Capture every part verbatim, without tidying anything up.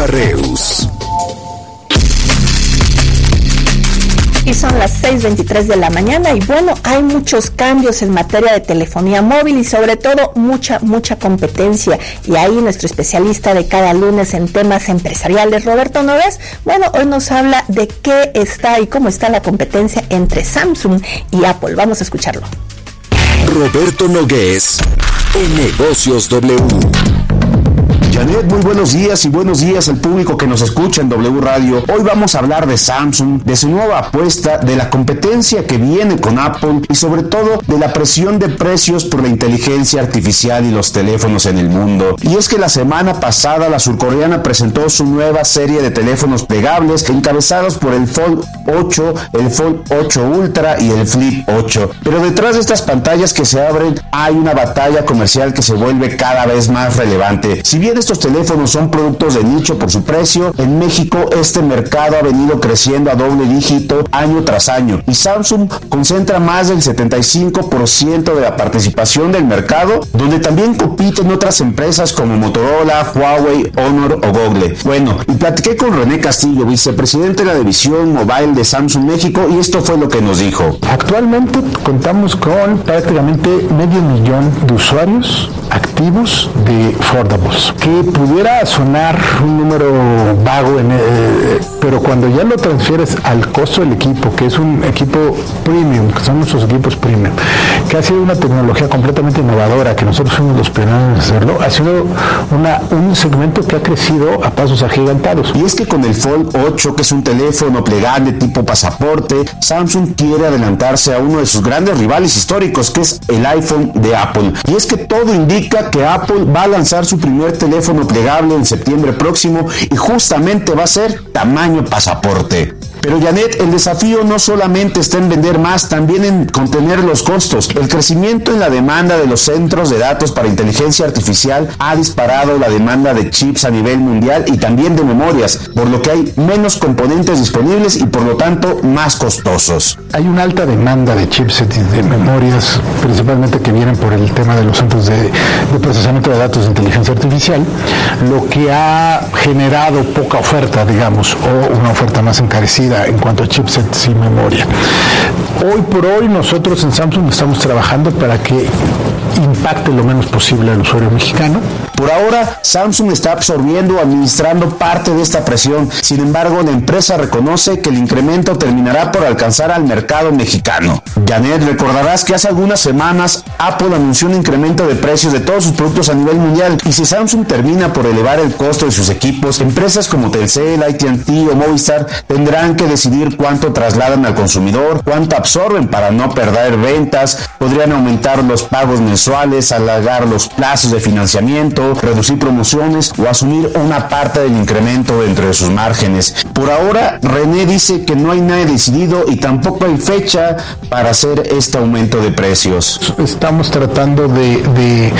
Reus. Y son las seis veintitrés de la mañana y bueno, hay muchos cambios en materia de telefonía móvil y sobre todo mucha, mucha competencia. Y ahí nuestro especialista de cada lunes en temas empresariales, Roberto Nogués, bueno, hoy nos habla de qué está y cómo está la competencia entre Samsung y Apple. Vamos a escucharlo. Roberto Nogués, en Negocios W. Janet, muy buenos días y buenos días al público que nos escucha en W Radio. Hoy vamos a hablar de Samsung, de su nueva apuesta, de la competencia que viene con Apple y sobre todo de la presión de precios por la inteligencia artificial y los teléfonos en el mundo. Y es que la semana pasada la surcoreana presentó su nueva serie de teléfonos plegables encabezados por el Fold ocho, el Fold ocho Ultra y el Flip ocho. Pero detrás de estas pantallas que se abren hay una batalla comercial que se vuelve cada vez más relevante. Si bien estos teléfonos son productos de nicho por su precio, en México este mercado ha venido creciendo a doble dígito año tras año y Samsung concentra más del setenta y cinco por ciento de la participación del mercado, donde también compiten otras empresas como Motorola, Huawei, Honor o Google. Bueno, y platiqué con René Castillo, vicepresidente de la división mobile de Samsung México, y esto fue lo que nos dijo. Actualmente contamos con prácticamente medio millón de usuarios activos de foldables, que pudiera sonar un número vago, en, eh, pero cuando ya lo transfieres al costo del equipo, que es un equipo premium, que son nuestros equipos premium, que ha sido una tecnología completamente innovadora, que nosotros fuimos los primeros en hacerlo, ha sido una, un segmento que ha crecido a pasos agigantados. Y es que con el Fold ocho, que es un teléfono plegable tipo pasaporte, Samsung quiere adelantarse a uno de sus grandes rivales históricos, que es el iPhone de Apple. Y es que todo indica que Apple va a lanzar su primer teléfono plegable en septiembre próximo y justamente va a ser tamaño pasaporte. Pero Janet, el desafío no solamente está en vender más, también en contener los costos. El crecimiento en la demanda de los centros de datos para inteligencia artificial ha disparado la demanda de chips a nivel mundial y también de memorias, por lo que hay menos componentes disponibles y por lo tanto más costosos. Hay una alta demanda de chipsets y de memorias, principalmente que vienen por el tema de los centros de, de procesamiento de datos de inteligencia artificial, lo que ha generado poca oferta, digamos, o una oferta más encarecida en cuanto a chipsets y memoria. Hoy por hoy nosotros en Samsung estamos trabajando para que impacte lo menos posible al usuario mexicano. Por ahora, Samsung está absorbiendo o administrando parte de esta presión. Sin embargo, la empresa reconoce que el incremento terminará por alcanzar al mercado mexicano. Janet, recordarás que hace algunas semanas Apple anunció un incremento de precios de todos sus productos a nivel mundial. Y si Samsung termina por elevar el costo de sus equipos, empresas como Telcel, A T and T o Movistar tendrán que decidir cuánto trasladan al consumidor, cuánto absorben para no perder ventas, podrían aumentar los pagos mensuales, alargar los plazos de financiamiento, reducir promociones o asumir una parte del incremento dentro de sus márgenes. Por ahora, René dice que no hay nada decidido y tampoco hay fecha para hacer este aumento de precios. Estamos tratando de, de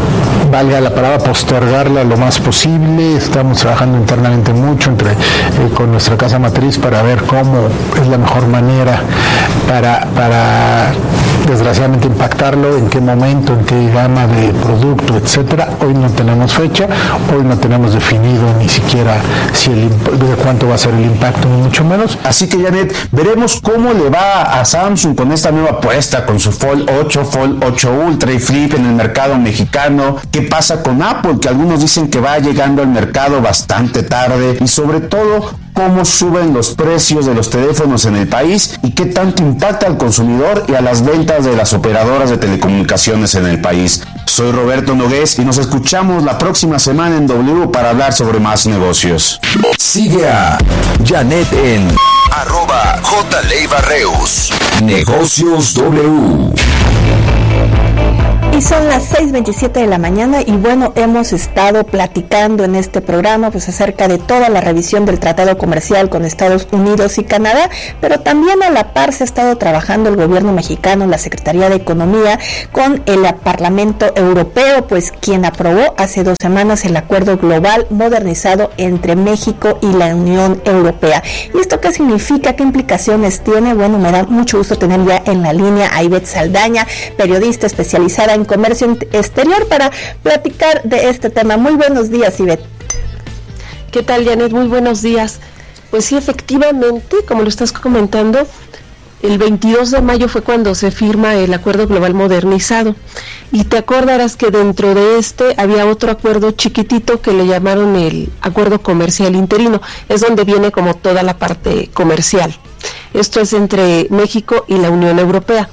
valga la palabra, postergarla lo más posible. Estamos trabajando internamente mucho entre, eh, con nuestra casa matriz para ver cómo es la mejor manera para, para desgraciadamente impactarlo, en qué momento, en qué gama de producto, etcétera. Hoy no tenemos fecha, hoy no tenemos definido ni siquiera si el, de cuánto va a ser el impacto, ni mucho menos. Así que Janet, veremos cómo le va a Samsung con esta nueva apuesta, con su Fold ocho, Fold ocho Ultra y Flip en el mercado mexicano. ¿Qué pasa con Apple? Que algunos dicen que va llegando al mercado bastante tarde, y sobre todo, cómo suben los precios de los teléfonos en el país y qué tanto impacta al consumidor y a las ventas de las operadoras de telecomunicaciones en el país. Soy Roberto Nogués y nos escuchamos la próxima semana en W para hablar sobre más negocios. Sigue a Janet en arroba J. Leiva Reus. Negocios W. Y son las seis veintisiete de la mañana y bueno, hemos estado platicando en este programa pues acerca de toda la revisión del tratado comercial con Estados Unidos y Canadá, pero también a la par se ha estado trabajando el gobierno mexicano, la Secretaría de Economía, con el Parlamento Europeo, pues quien aprobó hace dos semanas el acuerdo global modernizado entre México y la Unión Europea. ¿Y esto qué significa? ¿Qué implicaciones tiene? Bueno, me da mucho gusto tener ya en la línea a Ivette Saldaña, periodista especializada en comercio exterior, para platicar de este tema. Muy buenos días, Ivette. ¿Qué tal, Janet? Muy buenos días. Pues sí, efectivamente, como lo estás comentando, el veintidós de mayo fue cuando se firma el Acuerdo Global Modernizado. Y te acordarás que dentro de este había otro acuerdo chiquitito que le llamaron el Acuerdo Comercial Interino. Es donde viene como toda la parte comercial. Esto es entre México y la Unión Europea.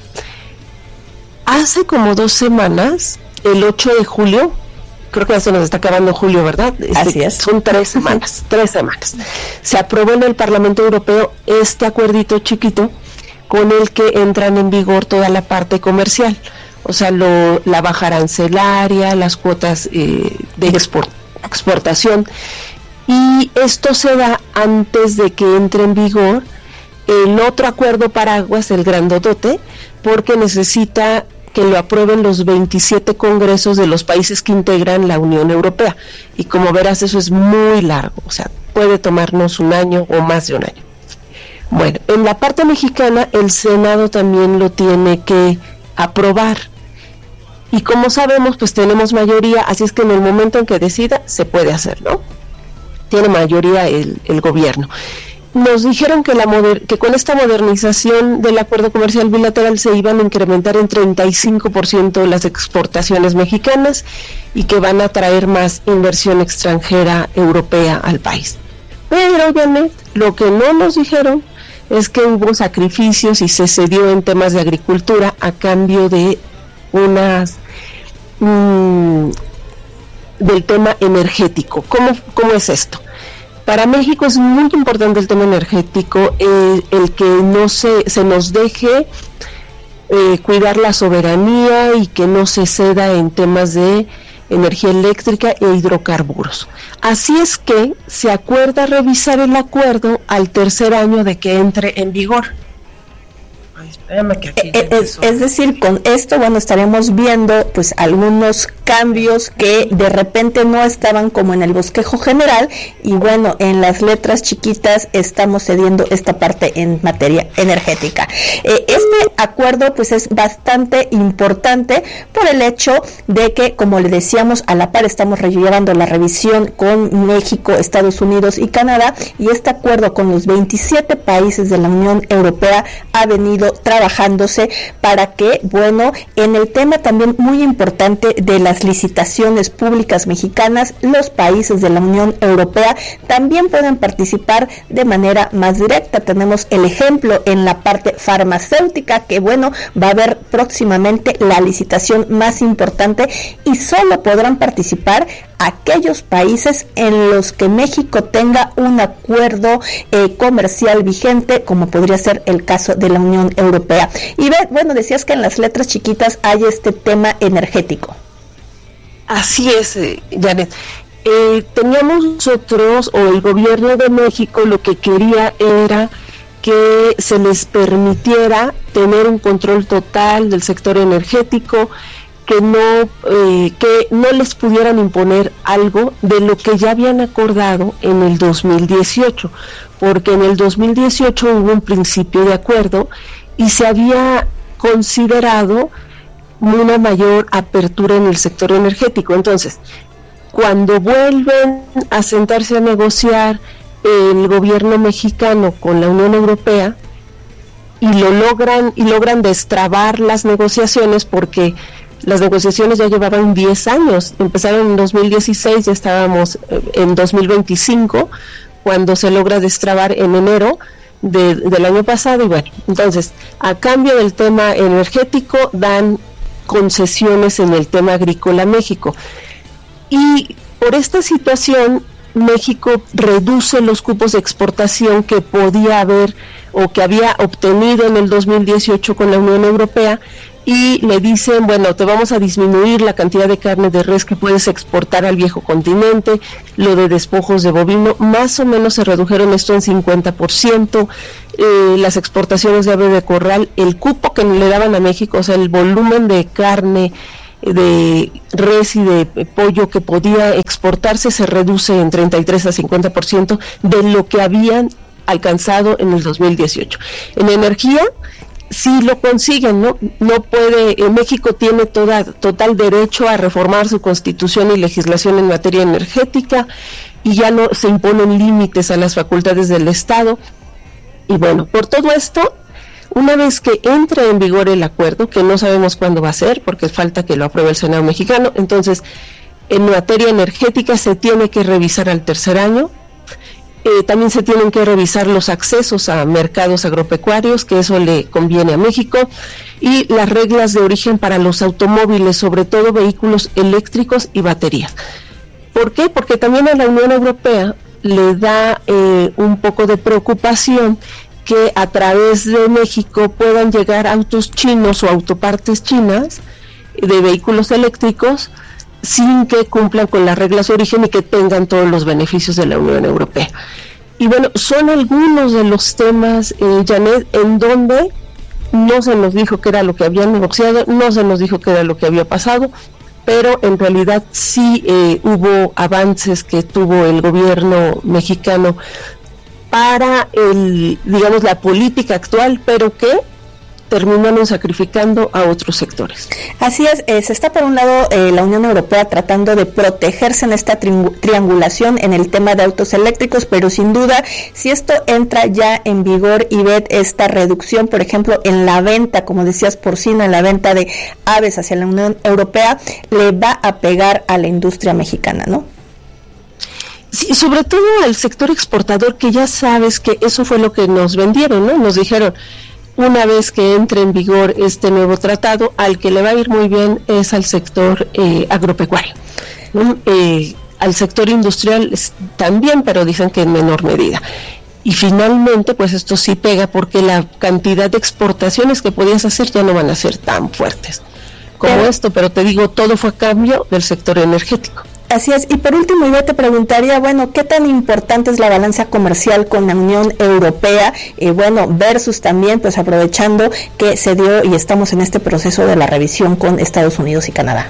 Hace como dos semanas, el ocho de julio, creo que ya se nos está acabando julio, ¿verdad? Así es. Son tres semanas, tres semanas. Se aprobó en el Parlamento Europeo este acuerdito chiquito con el que entran en vigor toda la parte comercial. O sea, lo, la baja arancelaria, las cuotas eh, de export, exportación. Y esto se da antes de que entre en vigor el otro acuerdo paraguas, el grandotote, porque necesita que lo aprueben los veintisiete congresos de los países que integran la Unión Europea. Y como verás, eso es muy largo, o sea, puede tomarnos un año o más de un año. Bueno, en la parte mexicana, el Senado también lo tiene que aprobar. Y como sabemos, pues tenemos mayoría, así es que en el momento en que decida, se puede hacer, ¿no? Tiene mayoría el, el gobierno. Nos dijeron que, la moder- que con esta modernización del acuerdo comercial bilateral se iban a incrementar en treinta y cinco por ciento las exportaciones mexicanas y que van a traer más inversión extranjera europea al país. Pero, Janet, lo que no nos dijeron es que hubo sacrificios y se cedió en temas de agricultura a cambio de unas... Mmm, del tema energético. ¿Cómo, cómo es esto? Para México es muy importante el tema energético, eh, el que no se, se nos deje eh, cuidar la soberanía y que no se ceda en temas de energía eléctrica e hidrocarburos. Así es que se acuerda revisar el acuerdo al tercer año de que entre en vigor. Ay, espérame que aquí eh, es, es decir, con esto, bueno, estaremos viendo pues algunos cambios que de repente no estaban como en el bosquejo general y bueno, en las letras chiquitas estamos cediendo esta parte en materia energética. Eh, este acuerdo pues es bastante importante por el hecho de que, como le decíamos, a la par estamos llevando la revisión con México, Estados Unidos y Canadá, y este acuerdo con los veintisiete países de la Unión Europea ha venido trabajándose para que, bueno, en el tema también muy importante de las licitaciones públicas mexicanas, los países de la Unión Europea también pueden participar de manera más directa. Tenemos el ejemplo en la parte farmacéutica, que bueno, va a haber próximamente la licitación más importante y solo podrán participar aquellos países en los que México tenga un acuerdo eh, comercial vigente, como podría ser el caso de la Unión Europea. Y ve, bueno, decías que en las letras chiquitas hay este tema energético. Así es, eh, Janet. Eh, teníamos nosotros, o el gobierno de México, lo que quería era que se les permitiera tener un control total del sector energético, que no eh, que no les pudieran imponer algo de lo que ya habían acordado en el dos mil dieciocho, porque en el dos mil dieciocho hubo un principio de acuerdo y se había considerado una mayor apertura en el sector energético. Entonces, cuando vuelven a sentarse a negociar el gobierno mexicano con la Unión Europea y lo logran y logran destrabar las negociaciones, porque las negociaciones ya llevaban diez años, empezaron en dos mil dieciséis, ya estábamos en dos mil veinticinco, cuando se logra destrabar en enero de, del año pasado, y bueno, entonces, a cambio del tema energético, dan concesiones en el tema agrícola a México. Y por esta situación, México reduce los cupos de exportación que podía haber o que había obtenido en el dos mil dieciocho con la Unión Europea, y le dicen, bueno, te vamos a disminuir la cantidad de carne de res que puedes exportar al viejo continente, lo de despojos de bovino, más o menos se redujeron esto en cincuenta por ciento, eh, las exportaciones de ave de corral, el cupo que le daban a México, o sea, el volumen de carne de res y de pollo que podía exportarse se reduce en treinta y tres a cincuenta por ciento de lo que habían alcanzado en el dos mil dieciocho. En energía, sí lo consiguen, ¿no? No puede, eh, México tiene toda, total derecho a reformar su constitución y legislación en materia energética, y ya no se imponen límites a las facultades del Estado. Y bueno, por todo esto, una vez que entre en vigor el acuerdo, que no sabemos cuándo va a ser, porque falta que lo apruebe el Senado mexicano, entonces en materia energética se tiene que revisar al tercer año. Eh, también se tienen que revisar los accesos a mercados agropecuarios, que eso le conviene a México, y las reglas de origen para los automóviles, sobre todo vehículos eléctricos y baterías. ¿Por qué? Porque también a la Unión Europea le da eh, un poco de preocupación que a través de México puedan llegar autos chinos o autopartes chinas de vehículos eléctricos sin que cumplan con las reglas de origen y que tengan todos los beneficios de la Unión Europea. Y bueno, son algunos de los temas, eh, Janet, en donde no se nos dijo que era lo que habían negociado, no se nos dijo que era lo que había pasado, pero en realidad sí eh, hubo avances que tuvo el gobierno mexicano para el, digamos, la política actual, pero que terminaron sacrificando a otros sectores. Así es, eh, se está por un lado eh, la Unión Europea tratando de protegerse en esta tri- triangulación en el tema de autos eléctricos, pero sin duda, si esto entra ya en vigor y ve esta reducción, por ejemplo, en la venta, como decías, porcina, en la venta de aves hacia la Unión Europea, le va a pegar a la industria mexicana, ¿no? Sí, sobre todo al sector exportador, que ya sabes que eso fue lo que nos vendieron, ¿no? Nos dijeron, una vez que entre en vigor este nuevo tratado, al que le va a ir muy bien es al sector eh, agropecuario, ¿no? Eh, al sector industrial también, pero dicen que en menor medida. Y finalmente, pues esto sí pega, porque la cantidad de exportaciones que podías hacer ya no van a ser tan fuertes como pero, esto, pero te digo, todo fue a cambio del sector energético. Así es, y por último yo te preguntaría, bueno, ¿qué tan importante es la balanza comercial con la Unión Europea? Y bueno, versus también, pues aprovechando que se dio y estamos en este proceso de la revisión con Estados Unidos y Canadá.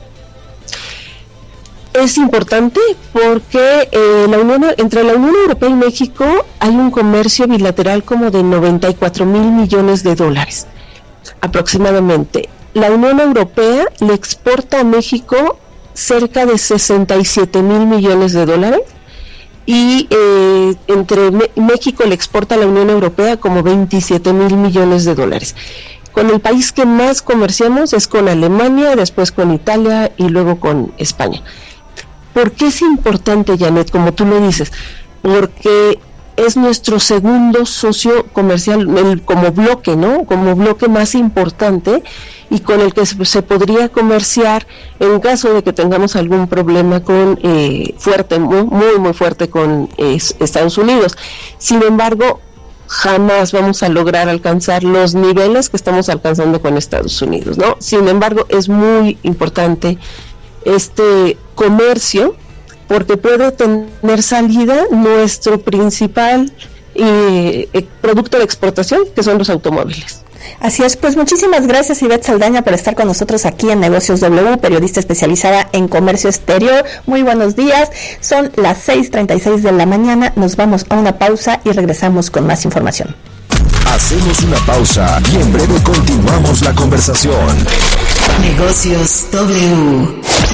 Es importante porque eh, la Unión, entre la Unión Europea y México hay un comercio bilateral como de noventa y cuatro mil millones de dólares, aproximadamente. La Unión Europea le exporta a México cerca de sesenta y siete mil millones de dólares y eh, entre Me- México le exporta a la Unión Europea como veintisiete mil millones de dólares. Con el país que más comerciamos es con Alemania, después con Italia y luego con España. ¿Por qué es importante, Janet, como tú lo dices? Porque es nuestro segundo socio comercial, el, como bloque, ¿no? Como bloque más importante y con el que se, se podría comerciar en caso de que tengamos algún problema con eh, fuerte, muy, muy, muy fuerte con eh, Estados Unidos. Sin embargo, jamás vamos a lograr alcanzar los niveles que estamos alcanzando con Estados Unidos, ¿no? Sin embargo, es muy importante este comercio, porque puede tener salida nuestro principal eh, eh, producto de exportación, que son los automóviles. Así es, pues muchísimas gracias, Ivette Saldaña, por estar con nosotros aquí en Negocios W, periodista especializada en comercio exterior. Muy buenos días, son las seis treinta y seis de la mañana, nos vamos a una pausa y regresamos con más información. Hacemos una pausa y en breve continuamos la conversación. Negocios W.